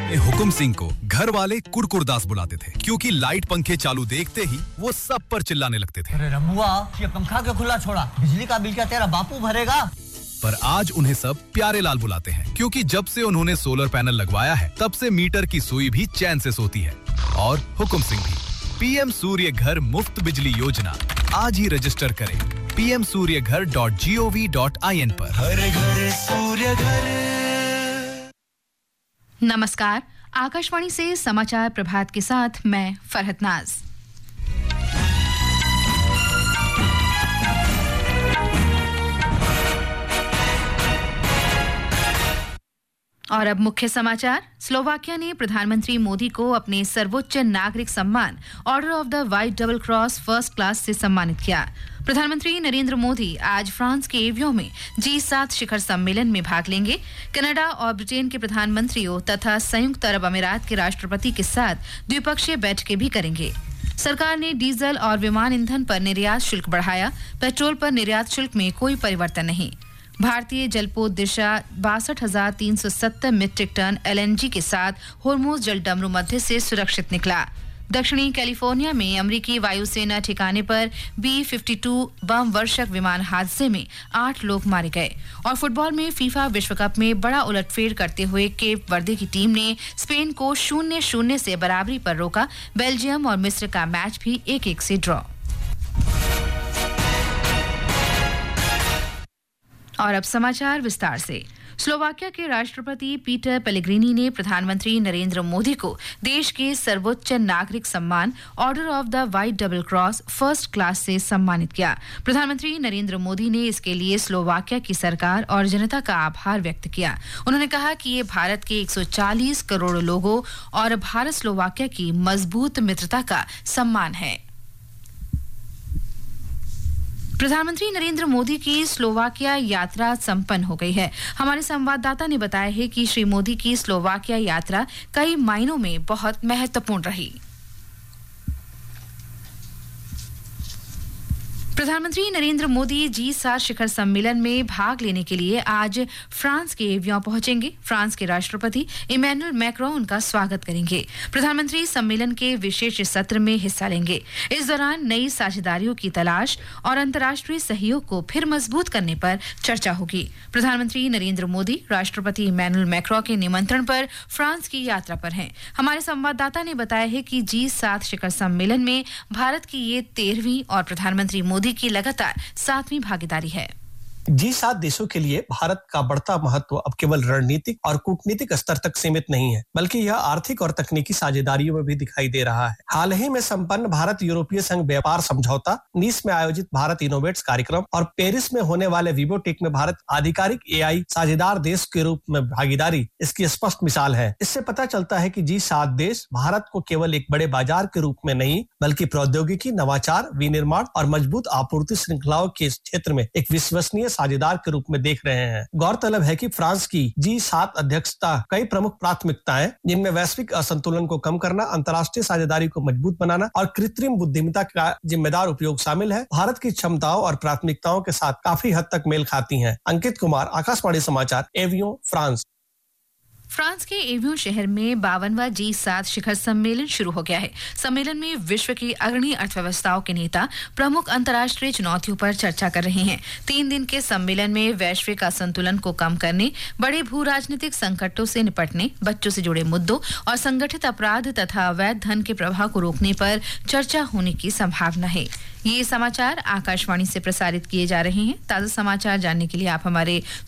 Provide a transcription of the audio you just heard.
हुकुम सिंह को घर वाले कुड़कुड़दास बुलाते थे क्योंकि लाइट पंखे चालू देखते ही वो सब पर चिल्लाने लगते थे। अरे रमुआ, ये पंखा क्यों खुला छोड़ा? बिजली का बिल क्या तेरा बापू भरेगा? पर आज उन्हें सब प्यारे लाल बुलाते हैं क्योंकि जब से उन्होंने सोलर पैनल लगवाया है तब से मीटर की सुई भी चैन से सोती है। और हुकुम सिंह भी। पीएम सूर्य घर मुफ्त बिजली योजना आज ही रजिस्टर करें pmsuryaghar.gov.in पर। हर घर सूर्य घर। नमस्कार, आकाशवाणी से समाचार प्रभात के साथ मैं फरहत नाज। और अब मुख्य समाचार। स्लोवाकिया ने प्रधानमंत्री मोदी को अपने सर्वोच्च नागरिक सम्मान order of the white double cross first class से सम्मानित किया। प्रधानमंत्री नरेंद्र मोदी आज फ्रांस के एवियों में G7 शिखर सम्मेलन में भाग लेंगे। कनाडा और ब्रिटेन के प्रधानमंत्रियों तथा संयुक्त अरब अमीरात के राष्ट्रपति के साथ द्विपक्षीय बैठकें भी करेंगे। सरकार ने डीजल और विमान ईंधन पर निर्यात शुल्क बढ़ाया। पेट्रोल पर निर्यात शुल्क में कोई परिवर्तन नहीं। भारतीय जलपोत दिशा 62,370 मीट्रिक टन LNG के साथ होर्मुज जलडमरू मध्य से सुरक्षित निकला। दक्षिणी कैलिफोर्निया में अमेरिकी वायुसेना ठिकाने पर B-52 बम वर्षक विमान हादसे में 8 लोग मारे गए। और फुटबॉल में फीफा विश्व कप में बड़ा उलटफेर करते हुए केप वर्दे की टीम ने स्पेन को 0-0 से बराबरी पर रोका। बेल्जियम और मिस्र का मैच भी 1-1 से ड्रॉ। और अब समाचार विस्तार से। स्लोवाकिया के राष्ट्रपति पीटर पेलेग्रिनी ने प्रधानमंत्री नरेंद्र मोदी को देश के सर्वोच्च नागरिक सम्मान order of the white double cross first class से सम्मानित किया। प्रधानमंत्री नरेंद्र मोदी ने इसके लिए स्लोवाकिया की सरकार और जनता का आभार व्यक्त किया। उन्होंने कहा कि ये भारत के 140 करोड़ लोगों और भारत स्लोवाकिया की मजबूत मित्रता का सम्मान है। प्रधानमंत्री नरेंद्र मोदी की स्लोवाकिया यात्रा संपन्न हो गई है। हमारे संवाददाता ने बताया है कि श्री मोदी की स्लोवाकिया यात्रा कई मायनों में बहुत महत्वपूर्ण रही। प्रधानमंत्री नरेंद्र मोदी G7 शिखर सम्मेलन में भाग लेने के लिए आज फ्रांस के एवियन पहुंचेंगे। फ्रांस के राष्ट्रपति इमैनुअल मैक्रों उनका स्वागत करेंगे। प्रधानमंत्री सम्मेलन के विशेष सत्र में हिस्सा लेंगे। इस दौरान नई साझेदारियों की तलाश और अंतर्राष्ट्रीय सहयोग को फिर मजबूत करने पर चर्चा होगी। प्रधानमंत्री नरेंद्र मोदी राष्ट्रपति इमैनुअल मैक्रों के निमंत्रण पर फ्रांस की यात्रा पर हैं। हमारे संवाददाता ने बताया है कि G7 शिखर सम्मेलन में भारत की ये 13वीं और प्रधानमंत्री मोदी की लगातार 7वीं भागीदारी है। G7 देशों के लिए भारत का बढ़ता महत्व अब केवल रणनीतिक और कूटनीतिक स्तर तक सीमित नहीं है, बल्कि यह आर्थिक और तकनीकी साझेदारियों में भी दिखाई दे रहा है। हाल ही में संपन्न भारत यूरोपीय संघ व्यापार समझौता, नीस में आयोजित भारत इनोवेट्स कार्यक्रम और पेरिस में होने वाले विवोटेक में भारत आधिकारिक AI साझेदार देश के रूप में भागीदारी इसकी स्पष्ट मिसाल है। इससे पता चलता है कि G7 देश भारत को केवल एक बड़े बाजार के रूप में नहीं, बल्कि प्रौद्योगिकी, नवाचार, विनिर्माण और मजबूत आपूर्ति श्रृंखलाओं के क्षेत्र में एक विश्वसनीय साझेदार के रूप में देख रहे हैं। गौरतलब है कि फ्रांस की G7 अध्यक्षता कई प्रमुख प्राथमिकताएं, जिनमें वैश्विक असंतुलन को कम करना, अंतर्राष्ट्रीय साझेदारी को मजबूत बनाना और कृत्रिम बुद्धिमत्ता का जिम्मेदार उपयोग शामिल है, भारत की क्षमताओं और प्राथमिकताओं के साथ काफी हद तक मेल खाती हैं। अंकित कुमार, आकाशवाणी समाचार, एवियन, फ्रांस। फ्रांस के एवियन शहर में 52वां G7 शिखर सम्मेलन शुरू हो गया है। सम्मेलन में विश्व की अग्रणी अर्थव्यवस्थाओं के नेता प्रमुख अंतर्राष्ट्रीय चुनौतियों पर चर्चा कर रहे हैं। 3 दिन के सम्मेलन में वैश्विक असंतुलन को कम करने, बड़े भू राजनीतिक संकटों से निपटने, बच्चों से जुड़े मुद्दों और संगठित अपराध तथा अवैध धन के प्रवाह को रोकने पर चर्चा होने की संभावना है। ये समाचार आकाशवाणी से प्रसारित किए जा रहे हैं। ताजा समाचार जानने के लिए आप हमारे